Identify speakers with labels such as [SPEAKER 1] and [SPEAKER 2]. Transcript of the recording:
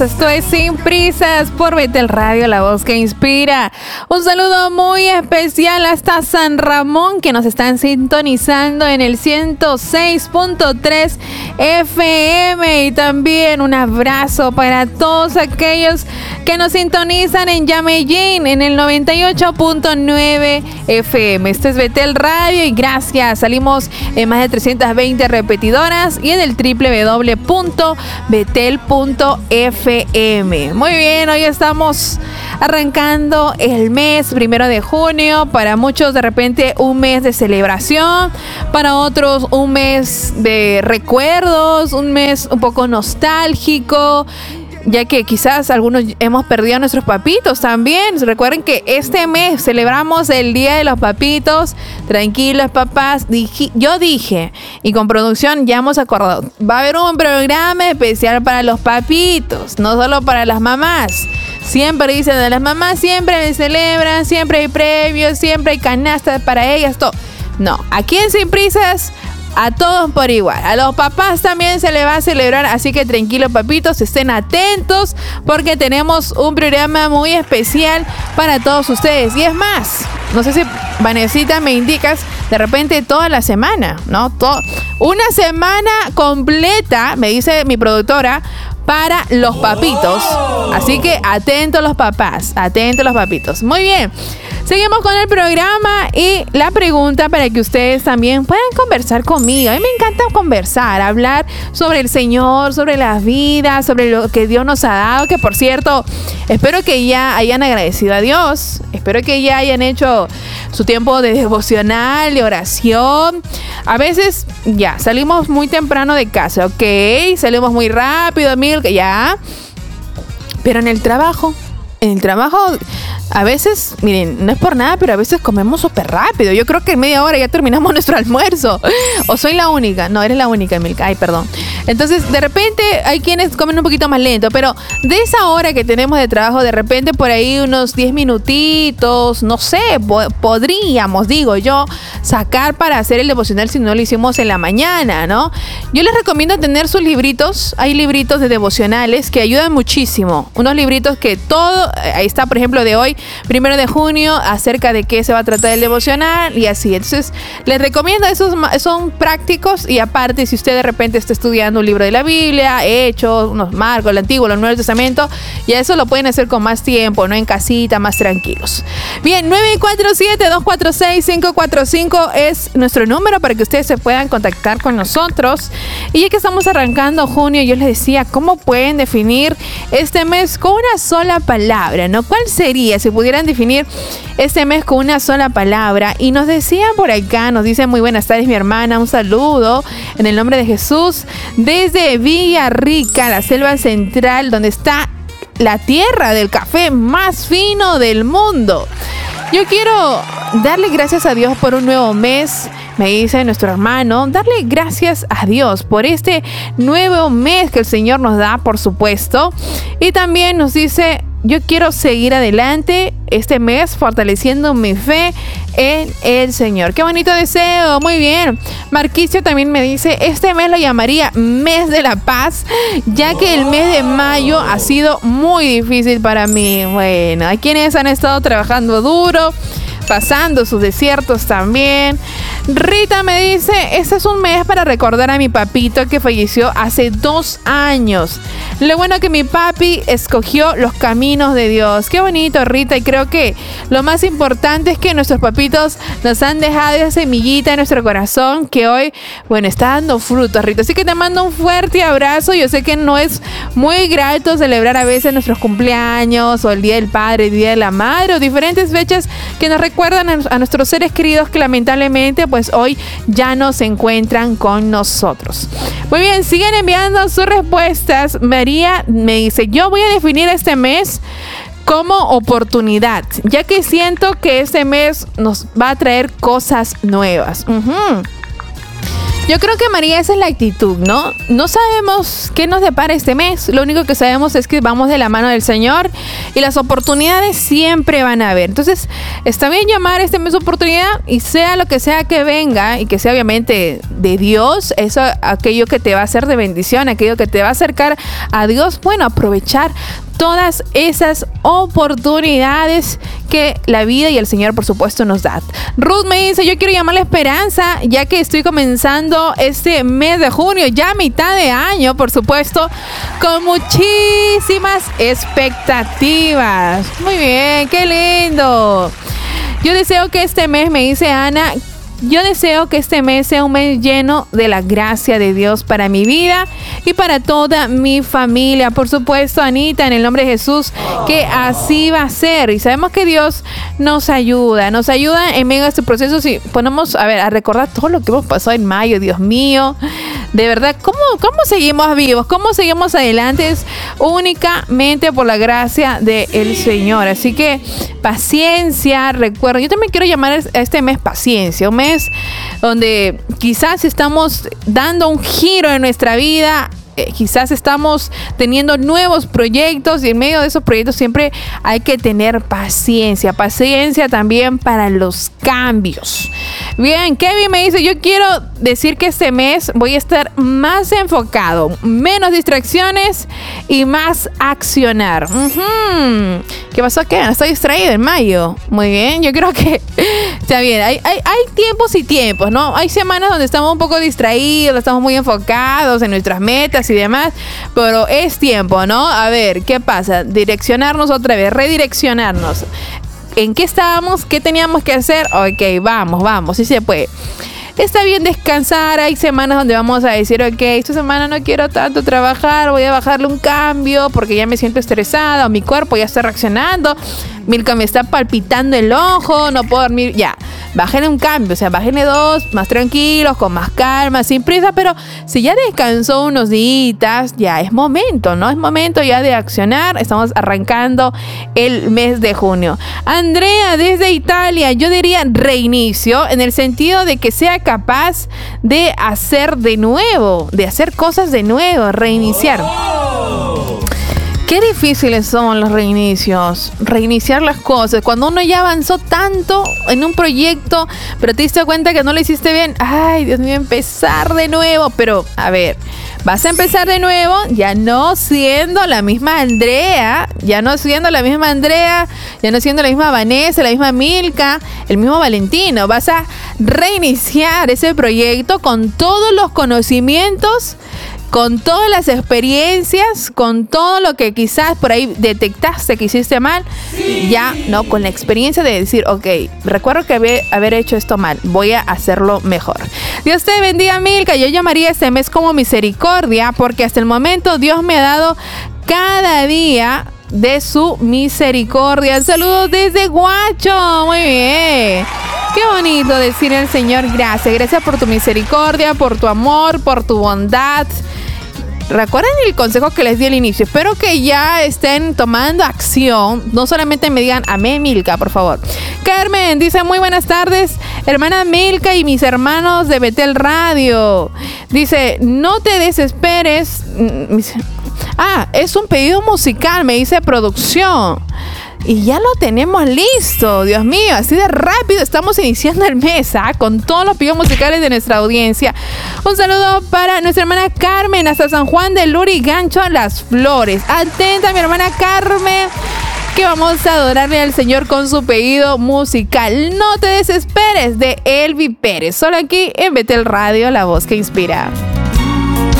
[SPEAKER 1] Esto es Sin Prisas por Betel Radio, la voz que inspira. Un saludo muy especial hasta San Ramón, que nos están sintonizando en el 106.3 FM. Y también un abrazo para todos aquellos que nos sintonizan en Yameyín, en el 98.9 FM. Esto es Betel Radio y gracias. Salimos en más de 320 repetidoras y en el www.betel.fm. Muy bien, hoy estamos arrancando el mes 1 de junio. Para muchos de repente un mes de celebración, para otros un mes de recuerdos, un mes un poco nostálgico, ya que quizás algunos hemos perdido a nuestros papitos también. Recuerden que este mes celebramos el Día de los Papitos. Tranquilos, papás. Yo dije, y con producción ya hemos acordado, va a haber un programa especial para los papitos, no solo para las mamás. Siempre dicen a las mamás, siempre les celebran, siempre hay premios, siempre hay canastas para ellas, todo. No, aquí en Sin Prisas, a todos por igual. A los papás también se les va a celebrar, así que tranquilos, papitos, estén atentos porque tenemos un programa muy especial para todos ustedes. Y es más, no sé si Vanesita me indicas, de repente toda la semana, ¿no? Una semana completa, me dice mi productora, para los papitos. Así que atentos los papás, atentos los papitos. Muy bien. Seguimos con el programa y la pregunta para que ustedes también puedan conversar conmigo. A mí me encanta conversar, hablar sobre el Señor, sobre las vidas, sobre lo que Dios nos ha dado. Que por cierto, espero que ya hayan agradecido a Dios. Espero que ya hayan hecho su tiempo de devocional, de oración. A veces ya salimos muy temprano de casa, ok, salimos muy rápido, que ya. Pero en el trabajo, a veces, miren, no es por nada, pero a veces comemos súper rápido. Yo creo que en media hora ya terminamos nuestro almuerzo. ¿O soy la única? No, eres la única, Milka. Ay, perdón. Entonces, de repente, hay quienes comen un poquito más lento. Pero de esa hora que tenemos de trabajo, de repente por ahí unos 10 minutitos, no sé, podríamos, digo yo, sacar para hacer el devocional si no lo hicimos en la mañana, ¿no? Yo les recomiendo tener sus libritos. Hay libritos de devocionales que ayudan muchísimo. Unos libritos que ahí está, por ejemplo, de hoy, 1 de junio, acerca de qué se va a tratar el devocional y así. Entonces, les recomiendo, esos son prácticos y aparte, si usted de repente está estudiando un libro de la Biblia, Hechos, unos Marcos, el Antiguo, el Nuevo Testamento, y eso lo pueden hacer con más tiempo, ¿no? En casita, más tranquilos. Bien, 947-246-545 es nuestro número para que ustedes se puedan contactar con nosotros. Y ya que estamos arrancando junio, yo les decía, ¿cómo pueden definir este mes con una sola palabra, ¿no? ¿Cuál sería si pudieran definir este mes con una sola palabra? Y nos decían por acá, nos dicen muy buenas tardes mi hermana, un saludo en el nombre de Jesús desde Villarrica, la selva central, donde está la tierra del café más fino del mundo. Yo quiero darle gracias a Dios por un nuevo mes, me dice nuestro hermano, darle gracias a Dios por este nuevo mes que el Señor nos da, por supuesto. Y también nos dice, yo quiero seguir adelante este mes fortaleciendo mi fe en el Señor. Qué bonito deseo, muy bien. Marquicio también me dice, este mes lo llamaría mes de la paz, ya que el mes de mayo ha sido muy difícil para mí. Bueno, hay quienes han estado trabajando duro, pasando sus desiertos también. Rita me dice, este es un mes para recordar a mi papito que falleció hace 2 años. Lo bueno que mi papi escogió los caminos de Dios. Qué bonito, Rita, y creo que lo más importante es que nuestros papitos nos han dejado esa semillita en nuestro corazón que hoy, bueno, está dando frutos, Rita. Así que te mando un fuerte abrazo. Yo sé que no es muy grato celebrar a veces nuestros cumpleaños o el Día del Padre, el Día de la Madre o diferentes fechas que nos recuerdan a nuestros seres queridos que lamentablemente pues hoy ya no se encuentran con nosotros. Muy bien, siguen enviando sus respuestas. María me dice, yo voy a definir este mes como oportunidad, ya que siento que este mes nos va a traer cosas nuevas. Yo Yo creo que, María, esa es la actitud, ¿no? No sabemos qué nos depara este mes. Lo único que sabemos es que vamos de la mano del Señor y las oportunidades siempre van a haber. Entonces, está bien llamar este mes oportunidad y sea lo que sea que venga y que sea obviamente de Dios, eso, aquello que te va a hacer de bendición, aquello que te va a acercar a Dios, bueno, aprovechar todas esas oportunidades que la vida y el Señor, por supuesto, nos da. Ruth me dice, yo quiero llamar la esperanza, ya que estoy comenzando este mes de junio, ya mitad de año, por supuesto, con muchísimas expectativas. Muy bien, qué lindo. Yo deseo que este mes, me dice Ana, yo deseo que este mes sea un mes lleno de la gracia de Dios para mi vida y para toda mi familia. Por supuesto, Anita, en el nombre de Jesús, que así va a ser. Y sabemos que Dios nos ayuda en medio de este proceso. Si ponemos, a recordar todo lo que hemos pasado en mayo, Dios mío, de verdad, ¿cómo seguimos vivos? ¿Cómo seguimos adelante? Es únicamente por la gracia del Señor. Así que paciencia, recuerda, yo también quiero llamar a este mes paciencia, un mes donde quizás estamos dando un giro en nuestra vida, quizás estamos teniendo nuevos proyectos y en medio de esos proyectos siempre hay que tener paciencia también para los cambios. Bien, Kevin me dice, yo quiero decir que este mes voy a estar más enfocado, menos distracciones y más accionar. ¿Qué pasó? ¿Qué? Estoy distraído en mayo. Muy bien, yo creo que está bien. Hay tiempos y tiempos, ¿no? Hay semanas donde estamos un poco distraídos, estamos muy enfocados en nuestras metas y demás, pero es tiempo, ¿no? A ver, ¿qué pasa? Direccionarnos otra vez, redireccionarnos. ¿En qué estábamos? ¿Qué teníamos que hacer? Ok, vamos, sí se puede. Está bien descansar, hay semanas donde vamos a decir, ok, esta semana no quiero tanto trabajar, voy a bajarle un cambio porque ya me siento estresada o mi cuerpo ya está reaccionando, Milka me está palpitando el ojo, no puedo dormir, ya, bájenle un cambio, o sea, bájenle 2, más tranquilos, con más calma, sin prisa, pero si ya descansó unos días, ya es momento, ¿no? Es momento ya de accionar, estamos arrancando el mes de junio. Andrea, desde Italia, yo diría reinicio, en el sentido de que sea capaz de hacer de nuevo, de hacer cosas de nuevo, reiniciar. Qué difíciles son los reiniciar las cosas. Cuando uno ya avanzó tanto en un proyecto, pero te diste cuenta que no lo hiciste bien. Ay, Dios mío, empezar de nuevo. Pero, a ver, vas a empezar de nuevo, ya no siendo la misma Andrea, ya no siendo la misma Vanessa, la misma Milka, el mismo Valentino. Vas a reiniciar ese proyecto con todos los conocimientos, con todas las experiencias, con todo lo que quizás por ahí detectaste que hiciste mal, ya, ¿no? Con la experiencia de decir, ok, recuerdo que haber hecho esto mal, voy a hacerlo mejor. Dios te bendiga, Milka. Yo llamaría este mes como misericordia, porque hasta el momento Dios me ha dado cada día de su misericordia. Saludos desde Guacho. Muy bien. Qué bonito decir al Señor gracias. Gracias por tu misericordia, por tu amor, por tu bondad. Recuerden el consejo que les di al inicio. Espero que ya estén tomando acción. No solamente me digan amén, Milka, por favor. Carmen dice, muy buenas tardes, hermana Milka y mis hermanos de Betel Radio. Dice, no te desesperes. Es un pedido musical, me dice producción. Y ya lo tenemos listo, Dios mío, así de rápido estamos iniciando el mes, con todos los pedidos musicales de nuestra audiencia. Un saludo para nuestra hermana Carmen, hasta San Juan de Lurigancho, Las Flores. Atenta, mi hermana Carmen, que vamos a adorarle al Señor con su pedido musical. No te desesperes, de Elvi Pérez, solo aquí en Betel Radio, la voz que inspira.